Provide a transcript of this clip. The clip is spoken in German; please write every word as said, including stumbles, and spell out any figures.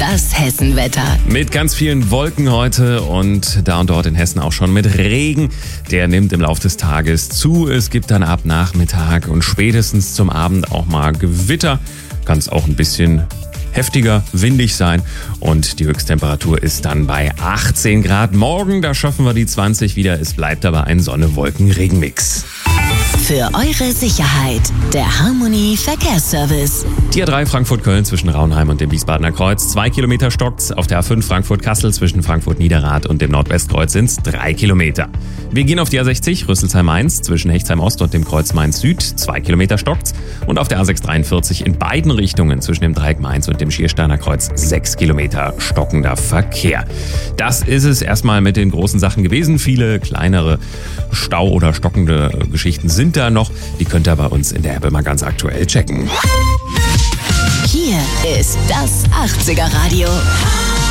Das Hessenwetter. Mit ganz vielen Wolken heute und da und dort in Hessen auch schon mit Regen. Der nimmt im Laufe des Tages zu. Es gibt dann ab Nachmittag und spätestens zum Abend auch mal Gewitter. Kann es auch ein bisschen heftiger, windig sein und die Höchsttemperatur ist dann bei achtzehn Grad. Morgen, da schaffen wir die zwanzig wieder. Es bleibt aber ein Sonne-Wolken-Regen-Mix. Für eure Sicherheit, der Harmony Verkehrsservice. Die A drei Frankfurt-Köln zwischen Raunheim und dem Wiesbadener Kreuz. Zwei Kilometer stockt's. Auf der A fünf Frankfurt-Kassel zwischen Frankfurt-Niederrad und dem Nordwestkreuz sind's drei Kilometer. Wir gehen auf die A sechzig Rüsselsheim-Mainz zwischen Hechtsheim-Ost und dem Kreuz Mainz-Süd. Zwei Kilometer stockt's. Und auf der A sechs dreiundvierzig in beiden Richtungen zwischen dem Dreieck Mainz und dem Schiersteiner Kreuz sechs Kilometer stockender Verkehr. Das ist es erstmal mit den großen Sachen gewesen. Viele kleinere Stau- oder stockende Geschichten sind da noch. Die könnt ihr bei uns in der App immer ganz aktuell checken. Hier ist das achtziger Radio.